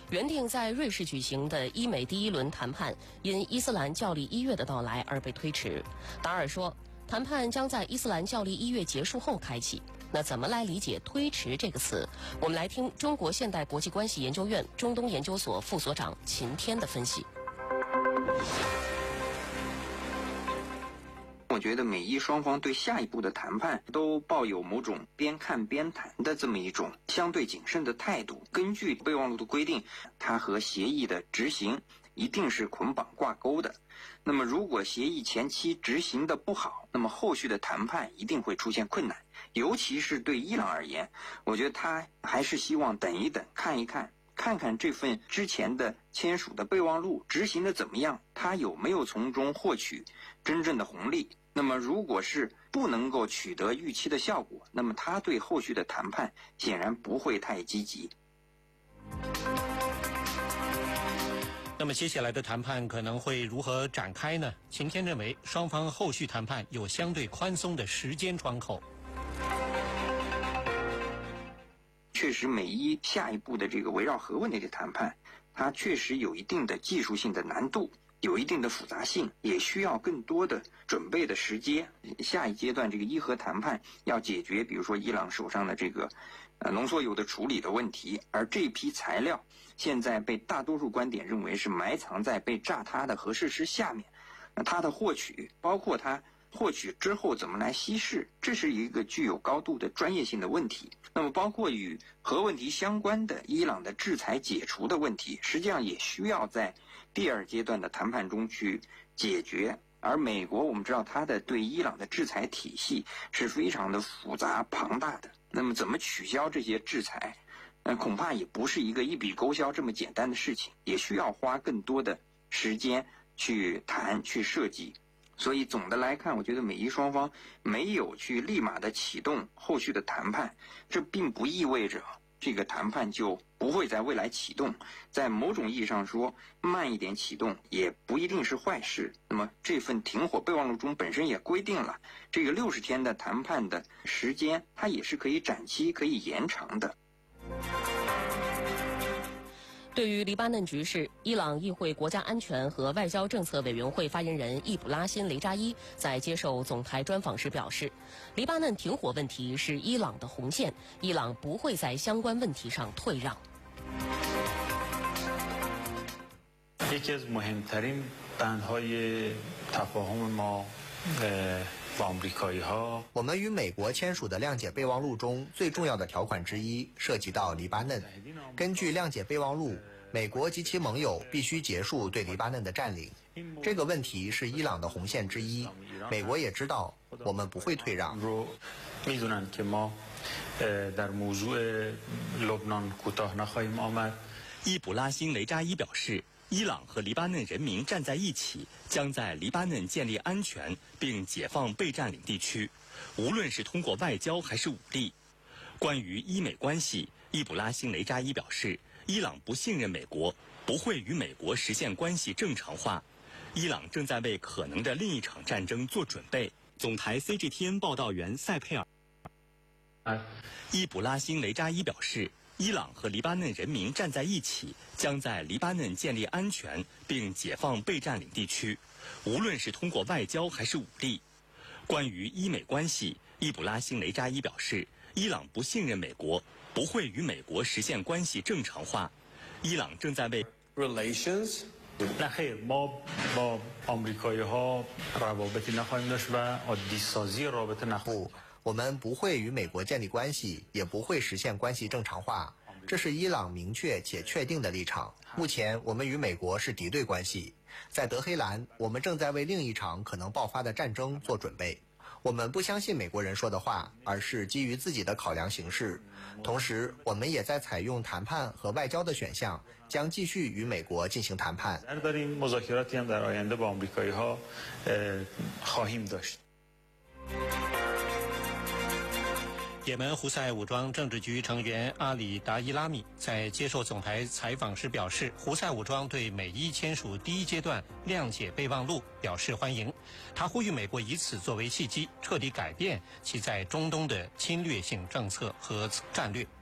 原定在瑞士举行的伊美第一轮谈判，因伊斯兰教历1月的到来而被推迟。达尔说，谈判将在伊斯兰教历1月结束后开启。那怎么来理解推迟这个词？我们来听中国现代国际关系研究院中东研究所副所长秦天的分析。 我觉得美伊双方对下一步的谈判都抱有某种边看边谈的这么一种相对谨慎的态度。根据备忘录的规定，它和协议的执行一定是捆绑挂钩的。那么如果协议前期执行的不好，那么后续的谈判一定会出现困难。尤其是对伊朗而言，我觉得他还是希望等一等，看一看这份之前的签署的备忘录执行的怎么样，他有没有从中获取真正的红利。那么如果是不能够取得预期的效果，那么他对后续的谈判显然不会太积极。 那么接下来的谈判可能会如何展开呢？秦天认为，双方后续谈判有相对宽松的时间窗口。 确实，美伊下一步的这个围绕核问题的谈判，它确实有一定的技术性的难度，有一定的复杂性，也需要更多的准备的时间。下一阶段这个伊核谈判要解决，比如说伊朗手上的这个浓缩铀的处理的问题，而这批材料现在被大多数观点认为是埋藏在被炸塌的核设施下面，它的获取，包括它获取之后怎么来稀释，这是一个具有高度的专业性的问题。那么包括与核问题相关的伊朗的制裁解除的问题，实际上也需要在第二阶段的谈判中去解决。而美国我们知道它的对伊朗的制裁体系是非常的复杂庞大的，那么怎么取消这些制裁，恐怕也不是一个一笔勾销这么简单的事情，也需要花更多的时间去谈去设计。所以总的来看，我觉得美伊双方没有去立马的启动后续的谈判，这并不意味着这个谈判就不会在未来启动。在某种意义上说，慢一点启动也不一定是坏事。那么这份停火备忘录中本身也规定了，这个60天的谈判的时间，它也是可以展期可以延长的。 对于黎巴嫩局势，伊朗议会国家安全和外交政策委员会发言人易卜拉欣·雷扎伊在接受总台专访时表示，黎巴嫩停火问题是伊朗的红线，伊朗不会在相关问题上退让。 یکی از مهمترین بندهای تفاهم ما 我们与美国签署的谅解备忘录中最重要的条款之一涉及到黎巴嫩。根据谅解备忘录，美国及其盟友必须结束对黎巴嫩的占领。这个问题是伊朗的红线之一，美国也知道我们不会退让。 易卜拉欣·雷扎伊表示，伊朗和黎巴嫩人民站在一起，将在黎巴嫩建立安全并解放被占领地区，无论是通过外交还是武力。关于伊美关系，易卜拉欣·雷扎伊表示，伊朗不信任美国，不会与美国实现关系正常化。伊朗正在为可能的另一场战争做准备。总台 CGTN 报道员塞佩尔。易卜拉欣·雷扎伊表示，伊朗和黎巴嫩人民站在一起，将在黎巴嫩建立安全并解放被占领地区，无论是通过外交还是武力。关于伊美关系，易卜拉欣·雷扎伊表示，伊朗不信任美国，不会与美国实现关系正常化。伊朗正在为 relations نه خیر ما با آمریکایی‌ها روابطی نخواهیم داشت و عادی‌سازی رابطه نخواهیم 我们不会与美国建立关系，也不会实现关系正常化，这是伊朗明确且确定的立场。目前我们与美国是敌对关系，在德黑兰，我们正在为另一场可能爆发的战争做准备。我们不相信美国人说的话，而是基于自己的考量形势。同时，我们也在采用谈判和外交的选项，将继续与美国进行谈判。 也门胡塞武装政治局成员阿里达伊拉米在接受总台采访时表示，胡塞武装对美伊签署第一阶段谅解备忘录表示欢迎。他呼吁美国以此作为契机，彻底改变其在中东的侵略性政策和战略。